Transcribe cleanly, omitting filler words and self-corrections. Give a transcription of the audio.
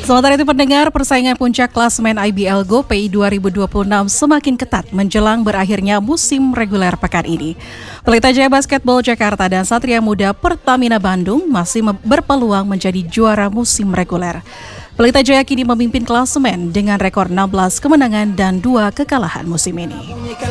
Sementara itu pendengar, persaingan puncak klasemen IBL GoPay 2026 semakin ketat menjelang berakhirnya musim reguler pekan ini. Pelita Jaya Basketball Jakarta dan Satria Muda Pertamina Bandung masih berpeluang menjadi juara musim reguler. Pelita Jaya kini memimpin klasemen dengan rekor 16 kemenangan dan 2 kekalahan musim ini.